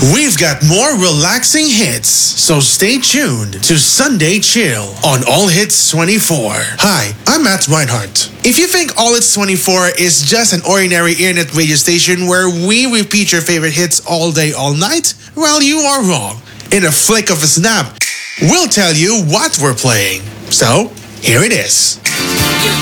We've got more relaxing hits, so stay tuned to Sunday Chill on All Hits 24. Hi, I'm Matt Reinhardt. If you think All Hits 24 is just an ordinary internet radio station where we repeat your favorite hits all day, all night, well, you are wrong. In a flick of a snap, we'll tell you what we're playing. So, here it is.